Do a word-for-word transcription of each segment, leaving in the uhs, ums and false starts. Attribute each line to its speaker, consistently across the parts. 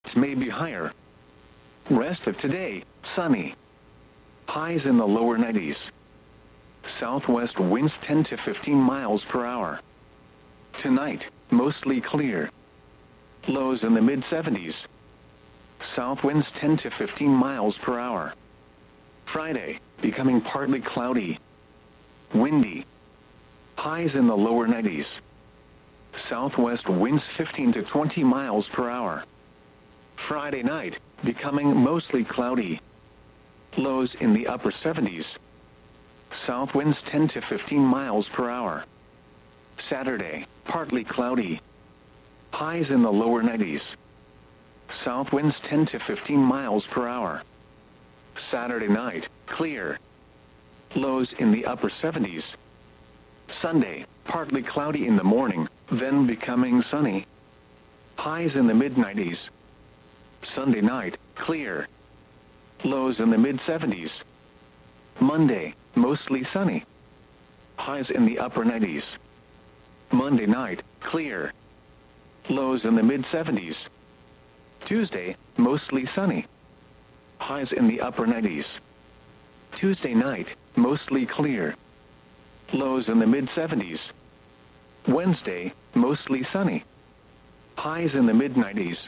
Speaker 1: may be higher. Rest of today, sunny. Highs in the lower nineties. Southwest winds ten to fifteen miles per hour. Tonight, mostly clear. Lows in the mid seventies. South winds ten to fifteen miles per hour. Friday, becoming partly cloudy. Windy. Highs in the lower nineties. Southwest winds fifteen to twenty miles per hour. Friday night, becoming mostly cloudy. Lows in the upper seventies. South winds ten to fifteen miles per hour. Saturday, partly cloudy. Highs in the lower nineties. South winds ten to fifteen miles per hour. Saturday night, clear. Lows in the upper seventies. Sunday, partly cloudy in the morning, then becoming sunny. Highs in the mid nineties. Sunday night, clear. Lows in the mid seventies. Monday, mostly sunny. Highs in the upper nineties. Monday night, clear. Lows in the mid seventies. Tuesday, mostly sunny. Highs in the upper nineties. Tuesday night, mostly clear. Lows in the mid seventies. Wednesday, mostly sunny. Highs in the mid nineties.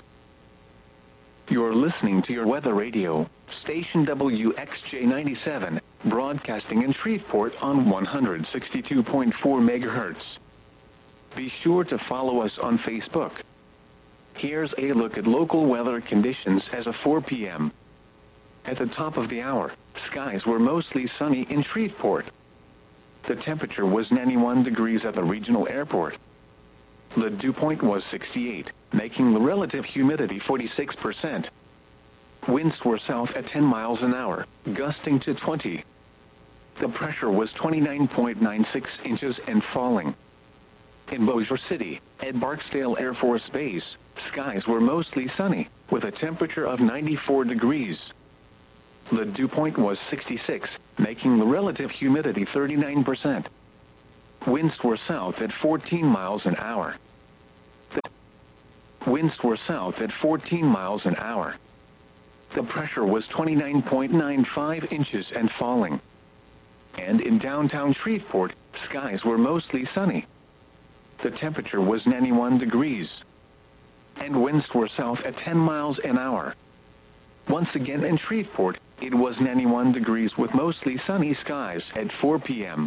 Speaker 1: You're listening to your weather radio, station W X J ninety-seven, broadcasting in Shreveport on one hundred sixty-two point four megahertz. Be sure to follow us on Facebook. Here's a look at local weather conditions as of four p m At the top of the hour, skies were mostly sunny in Shreveport. The temperature was ninety-one degrees at the regional airport. The dew point was sixty-eight, making the relative humidity forty-six percent. Winds were south at ten miles an hour, gusting to twenty. The pressure was twenty-nine point nine six inches and falling. In Bossier City, at Barksdale Air Force Base, skies were mostly sunny, with a temperature of ninety-four degrees. The dew point was sixty-six, making the relative humidity thirty-nine percent. Winds were south at fourteen miles an hour. The winds were south at fourteen miles an hour. The pressure was twenty-nine point nine five inches and falling. And in downtown Shreveport, skies were mostly sunny. The temperature was ninety-one degrees. And winds were south at ten miles an hour. Once again in Shreveport, it was ninety-one degrees with mostly sunny skies at four p m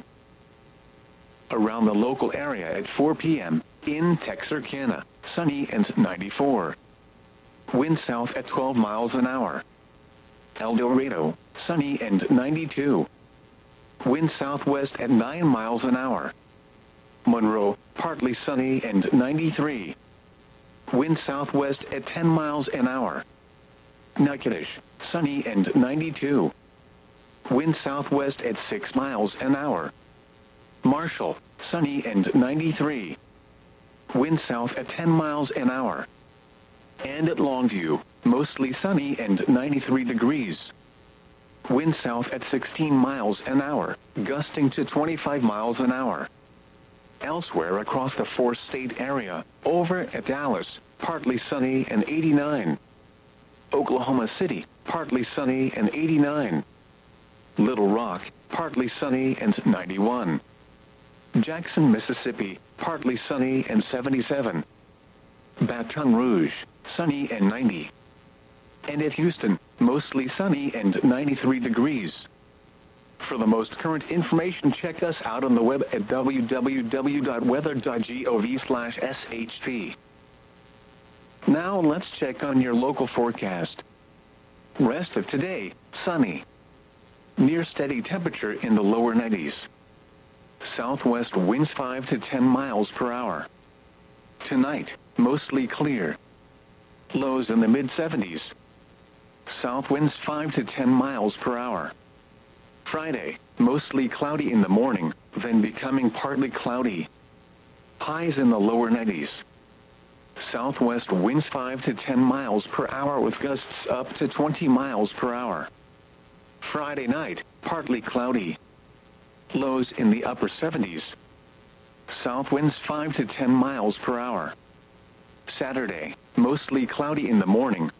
Speaker 1: Around the local area at four p m, in Texarkana, sunny and ninety-four. Wind south at twelve miles an hour. El Dorado, sunny and ninety-two. Wind southwest at nine miles an hour. Monroe, partly sunny and ninety-three. Wind southwest at ten miles an hour. Natchitoches, sunny and ninety-two. Wind southwest at six miles an hour. Marshall, sunny and ninety-three. Wind south at ten miles an hour. And at Longview, mostly sunny and ninety-three degrees. Wind south at sixteen miles an hour, gusting to twenty-five miles an hour. Elsewhere across the four-state area, over at Dallas, partly sunny and eighty-nine. Oklahoma City, partly sunny and eighty-nine. Little Rock, partly sunny and ninety-one. Jackson, Mississippi, partly sunny and seventy-seven. Baton Rouge, sunny and ninety. And at Houston, mostly sunny and ninety-three degrees. For the most current information, check us out on the web at w w w dot weather dot gov slash s h p. Now let's check on your local forecast. Rest of today, sunny. Near steady temperature in the lower nineties. Southwest winds five to ten miles per hour. Tonight, mostly clear. Lows in the mid seventies. South winds five to ten miles per hour. Friday, mostly cloudy in the morning, then becoming partly cloudy. Highs in the lower nineties. Southwest winds five to ten miles per hour with gusts up to twenty miles per hour. Friday night, partly cloudy. Lows in the upper seventies. South winds five to ten miles per hour. Saturday, mostly cloudy in the morning,